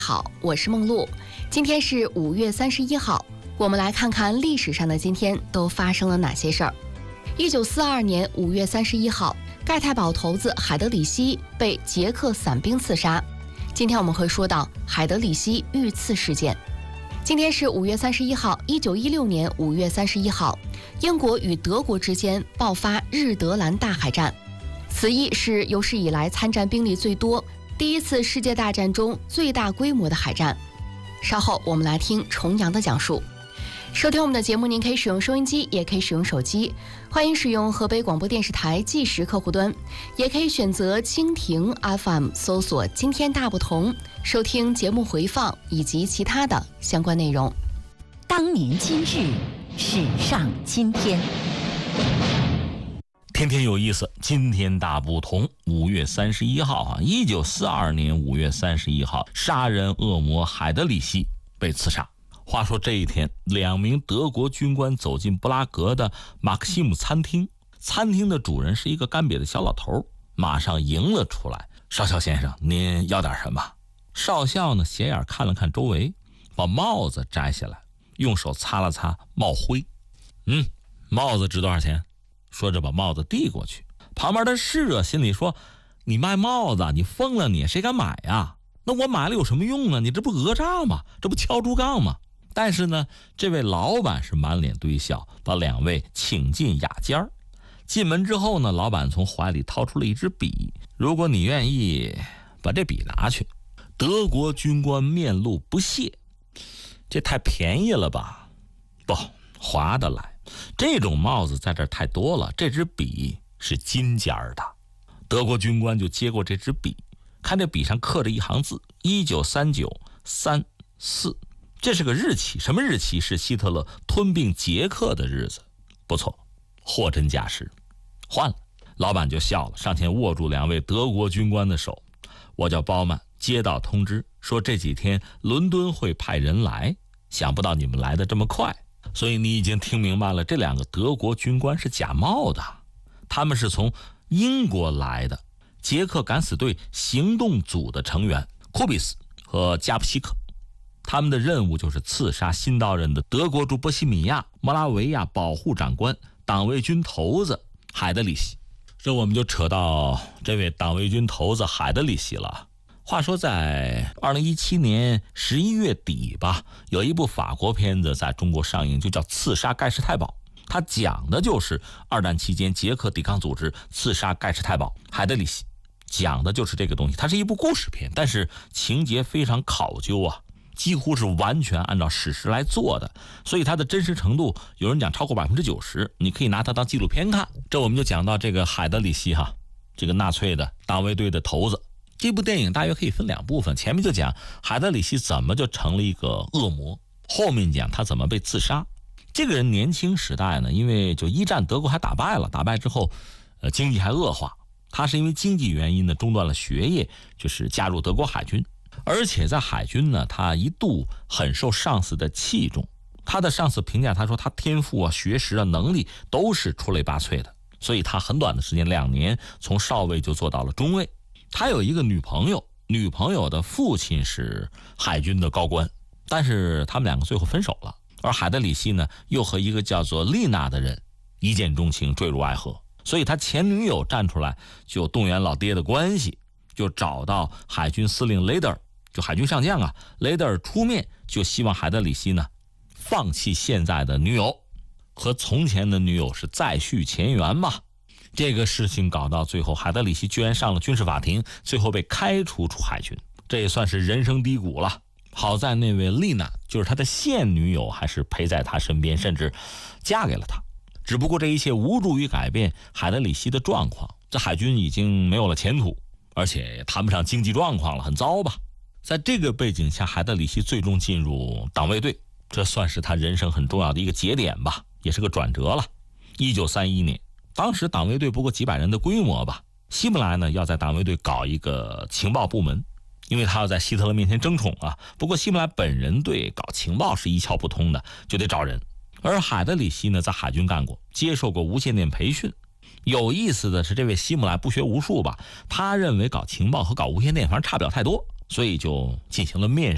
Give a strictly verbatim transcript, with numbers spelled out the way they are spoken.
好，我是梦露。今天是五月三十一号，我们来看看历史上的今天都发生了哪些事儿。一九四二年五月三十一号，盖太堡头子海德里希被捷克伞兵刺杀。今天我们会说到海德里希遇刺事件。今天是五月三十一号，一九一六年五月三十一号，英国与德国之间爆发日德兰大海战，此役是有史以来参战兵力最多、第一次世界大战中最大规模的海战。稍后我们来听重阳的讲述。收听我们的节目，您可以使用收音机，也可以使用手机，欢迎使用河北广播电视台计时客户端，也可以选择蜻蜓 F M 搜索今天大不同，收听节目回放以及其他的相关内容。 当年今日，史上今天。 天天有意思，今天大不同。五月三十一号啊，一九四二年五月三十一号，杀人恶魔海德里希被刺杀。话说这一天，两名德国军官走进布拉格的马克西姆餐厅，餐厅的主人是一个干瘪的小老头，马上迎了出来：“少校先生，您要点什么？”少校呢，斜眼看了看周围，把帽子摘下来，用手擦了擦帽灰。嗯，帽子值多少钱？说着把帽子递过去。旁边的侍者心里说：“你卖帽子，你疯了你，谁敢买呀？那我买了有什么用啊？你这不讹诈吗？这不敲竹杠吗？”但是呢，这位老板是满脸堆笑，把两位请进雅间儿。进门之后呢，老板从怀里掏出了一支笔：“如果你愿意，把这笔拿去。”德国军官面露不屑：“这太便宜了吧？”“不，划得来。这种帽子在这儿太多了，这支笔是金尖的。”德国军官就接过这支笔，看这笔上刻着一行字：一九三九三四。这是个日期，什么日期？是希特勒吞并捷克的日子。不错，货真价实。换了，老板就笑了，上前握住两位德国军官的手：“我叫包曼，接到通知说这几天伦敦会派人来，想不到你们来得这么快。所以你已经听明白了，这两个德国军官是假冒的，他们是从英国来的，捷克敢死队行动组的成员库比斯和加布西克。他们的任务就是刺杀新到任的德国驻波西米亚摩拉维亚保护长官党卫军头子海德里希。”这我们就扯到这位党卫军头子海德里希了。话说在二零一七年十一月底吧，有一部法国片子在中国上映，就叫《刺杀盖世太保》。它讲的就是二战期间捷克抵抗组织刺杀盖世太保海德里希，讲的就是这个东西。它是一部故事片，但是情节非常考究啊，几乎是完全按照史实来做的，所以它的真实程度有人讲超过百分之九十，你可以拿它当纪录片看。这我们就讲到这个海德里希哈，这个纳粹的党卫队的头子。这部电影大约可以分两部分，前面就讲海德里希怎么就成了一个恶魔，后面讲他怎么被刺杀。这个人年轻时代呢，因为就一战德国还打败了，打败之后，呃，经济还恶化，他是因为经济原因呢中断了学业，就是加入德国海军。而且在海军呢，他一度很受上司的器重，他的上司评价他说他天赋啊、学识啊、能力都是出类拔萃的，所以他很短的时间两年从少尉就做到了中尉。他有一个女朋友，女朋友的父亲是海军的高官，但是他们两个最后分手了。而海德里希呢，又和一个叫做丽娜的人一见钟情，坠入爱河，所以他前女友站出来就动员老爹的关系，就找到海军司令雷德尔，就海军上将啊，雷德尔出面，就希望海德里希呢放弃现在的女友，和从前的女友是再续前缘嘛。这个事情搞到最后，海德里希居然上了军事法庭，最后被开除出海军，这也算是人生低谷了。好在那位丽娜，就是他的现女友，还是陪在他身边，甚至嫁给了他。只不过这一切无助于改变海德里希的状况，这海军已经没有了前途，而且也谈不上经济状况了，很糟吧。在这个背景下，海德里希最终进入党卫队，这算是他人生很重要的一个节点吧，也是个转折了。一九三一年，当时党卫队不过几百人的规模吧，希姆莱呢要在党卫队搞一个情报部门，因为他要在希特勒面前争宠啊。不过希姆莱本人对搞情报是一窍不通的，就得找人。而海德里希呢，在海军干过，接受过无线电培训。有意思的是，这位希姆莱不学无术吧，他认为搞情报和搞无线电反正差不了太多，所以就进行了面试。